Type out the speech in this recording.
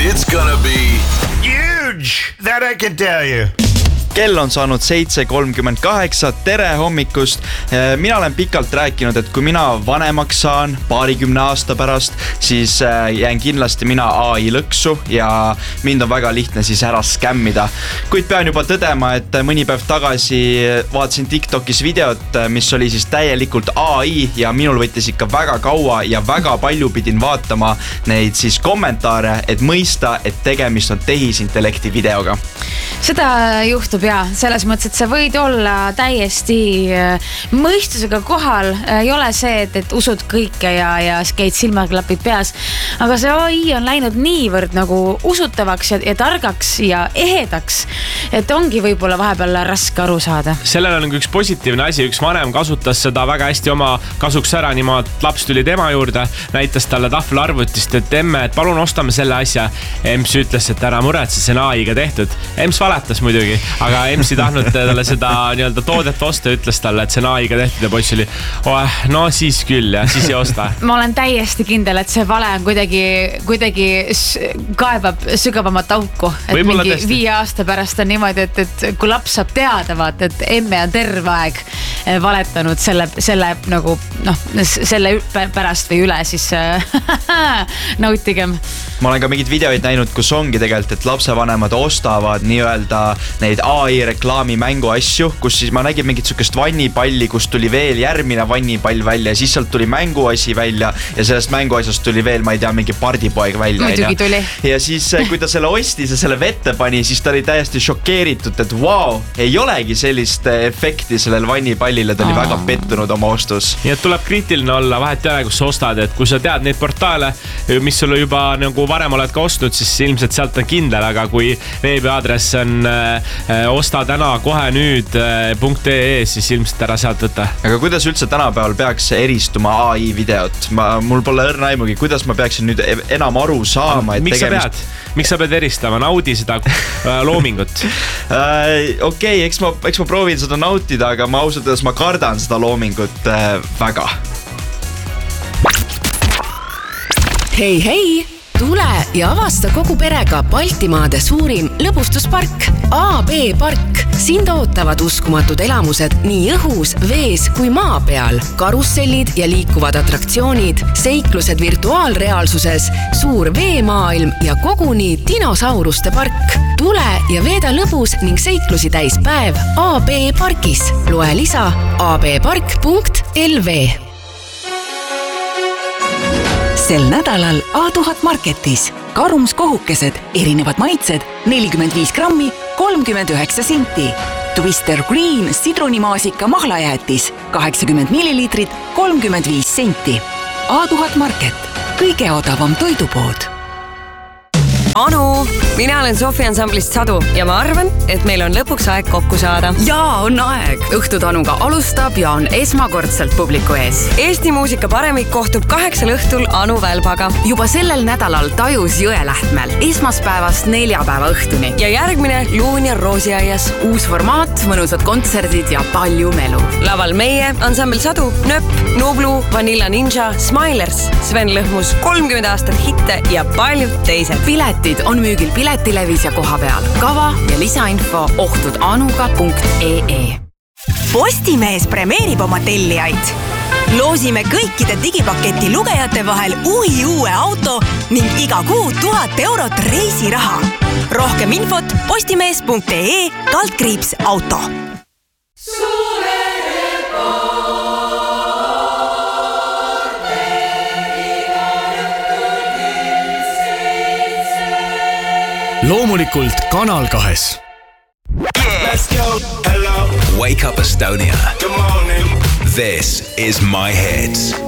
It's gonna be huge, that I can tell you. Kell on saanud 7:38, tere hommikust. Mina olen pikalt rääkinud, et kui mina vanemaks saan 20 aasta pärast, siis jään kindlasti mina AI lõksu ja mind on väga lihtne siis ära skämmida. Kuid pean juba tõdema, et mõni päev tagasi vaatasin TikTokis videot, mis oli siis täielikult AI ja minul võttis ikka väga kaua ja väga palju pidin vaatama neid siis kommentaare, et mõista, et tegemist on tehisintellekti videoga. Seda juhtub ja selles mõttes, et sa võid olla täiesti mõistusega kohal. Ei ole see, et usud kõike ja käid silmaklapid peas. Aga see AI on läinud niivõrd nagu usutavaks ja targaks ja ehedaks, et ongi võib-olla vahepeal raske aru saada. Sellel on üks positiivne asi. Üks vanem kasutas seda väga hästi oma kasuks ära. Niimoodi laps tuli tema juurde, näitas talle tahvelarvutist, et emme, et palun ostame selle asja. Ems ütles, et ära muretse, see on AI-ga tehtud. Ems valetas muidugi, aga Ems ei tahtnud talle seda nii-öelda toodet osta, ütles talle, et see on AI-ga tehtud ja poiss oli, no siis küll ja siis ei osta. Ma olen täiesti kindel, et see vale on kuidagi kaebab sügavamat auku. Et mingi 5 aasta pärast on niimoodi, et kui laps saab teada, vaata, et emme on terve aeg valetanud selle nagu, selle pärast või üle, siis nautigem. Ma olen ka mingid videoid näinud, kus ongi tegelikult, et lapsevanemad ostavad nii-öelda neid AI reklaami mängu asju, kus siis ma nägin mingit sukest vannipalli, kus tuli veel järgmine vannipall välja ja siis sealt tuli mänguasi välja ja sellest mänguasjast tuli veel, ma ei tea, mingi pardipoeg välja. Muidugi tuli. Ja siis kui ta selle ostis ja selle vette pani, siis ta oli täiesti šokeeritud, et wow, ei olegi sellist efekti sellel vannipallile, ta oli väga pettunud oma ostus. Ja tuleb kriitiline olla, vahet ei ole, kus sa ostad, et kui sa tead neid portaale, mis sulle juba nagu varem oled ka ostnud, siis ilmselt sealt on kindel, aga kui veebiaadress on osta täna kohe nüüd.ee, siis ilmselt ära sealt võtta. Aga kuidas üldse tänapäeval peaks eristuma AI videot? Mul pole õrna aimugi, kuidas ma peaksin nüüd enam aru saama, et Miks sa pead eristama? Naudi seda loomingut. Okei, eks ma proovin seda nautida, aga ma ausalt öeldes ma kardan seda loomingut väga. Hei! Tule ja avasta kogu perega Baltimaade suurim lõbustuspark AB Park. Sind ootavad uskumatud elamused nii õhus, vees kui maa peal. Karussellid ja liikuvad atraktsioonid, seiklused virtuaalreaalsuses, suur veemaailm ja koguni dinosauruste park. Tule ja veeda lõbus ning seiklusi täis päev AB Parkis. Loe lisa abpark.lv. Sel nädalal A1000 Marketis karumskohukesed, erinevad maitsed, 45 grammi, 39 senti. Twister Green sidrunimaasika mahlajäätis, 80 milliliitrit, 35 senti. A1000 Market, kõige odavam toidupood. Anu, mina olen Sofi ansamblist Sadu ja ma arvan, et meil on lõpuks aeg kokku saada. Jaa, on aeg. Õhtud Anuga alustab ja on esmakordselt publiku ees. Eesti muusika paremik kohtub 8 õhtul Anu Välbaga. Juba sellel nädalal Tajus Jõelähtmel, esmaspäevast 4 päeva õhtuni. Ja järgmine Luun ja Roosiaias. Uus formaat, mõnusad kontserdid ja palju melu. Laval meie, ansambel Sadu, Nöpp, Nublu, Vanilla Ninja, Smilers, Sven Lõhmus, 30 aastat hitte ja paljud teised. Piletid on müügil Piletilevis ja koha peal. Kava ja lisainfo ohtudanuga.ee. Postimees premeerib oma tellijaid. Loosime kõikide digipaketi lugejate vahel uue auto ning iga kuu 1000 eurot reisiraha. Rohkem infot postimees.ee/auto. Loomulikult Kanal 2. Let's go. Hello. Wake up Estonia. Good morning. This is My Hits.